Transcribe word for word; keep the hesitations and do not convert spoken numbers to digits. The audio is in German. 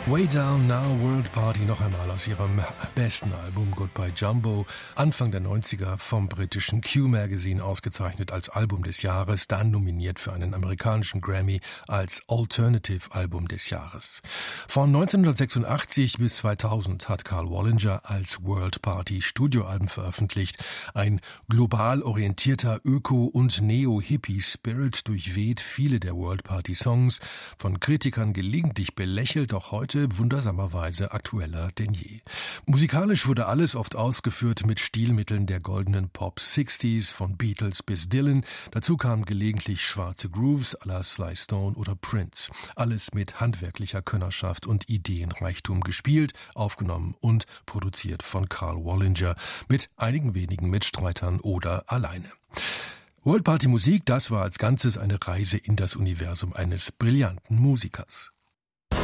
Way Down Now World Party noch einmal aus ihrem besten Album Goodbye Jumbo, Anfang der neunziger vom britischen Q Magazine ausgezeichnet als Album des Jahres, dann nominiert für einen amerikanischen Grammy als Alternative Album des Jahres. Von neunzehnhundertsechsundachtzig bis zweitausend hat Karl Wallinger als World Party Studioalben veröffentlicht. Ein global orientierter Öko- und Neo-Hippie-Spirit durchweht viele der World Party Songs, von Kritikern gelegentlich belächelt, doch heute wundersamerweise aktueller denn je. Musikalisch wurde alles oft ausgeführt mit Stilmitteln der goldenen Pop-Sixties, von Beatles bis Dylan. Dazu kamen gelegentlich schwarze Grooves à la Sly Stone oder Prince. Alles mit handwerklicher Könnerschaft und Ideenreichtum gespielt, aufgenommen und produziert von Karl Wallinger, mit einigen wenigen Mitstreitern oder alleine. World Party Musik, das war als Ganzes eine Reise in das Universum eines brillanten Musikers.